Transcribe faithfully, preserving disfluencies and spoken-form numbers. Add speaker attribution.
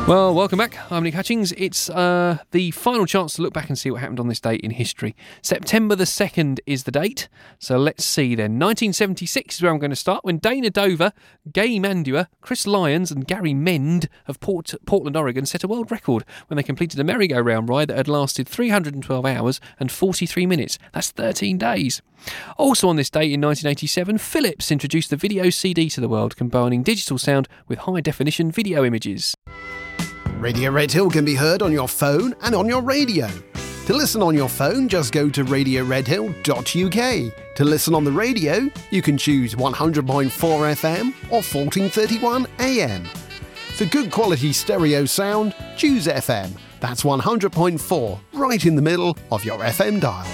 Speaker 1: Well, welcome back. I'm Nick Hutchings. It's uh, the final chance to look back and see what happened on this date in history. September the second is the date. So let's see then. nineteen seventy-six is where I'm going to start, when Dana Dover, Gay Mandua, Chris Lyons and Gary Mend of Port- Portland, Oregon set a world record when they completed a merry-go-round ride that had lasted three hundred twelve hours and forty-three minutes. That's thirteen days. Also on this date in nineteen eighty-seven, Philips introduced the video C D to the world, combining digital sound with high-definition video images.
Speaker 2: Radio Red Hill can be heard on your phone and on your radio. To listen on your phone, just go to radio red hill dot U K. To listen on the radio, you can choose one hundred point four F M or fourteen thirty-one A M. For good quality stereo sound, choose F M. That's one hundred point four, right in the middle of your F M dial.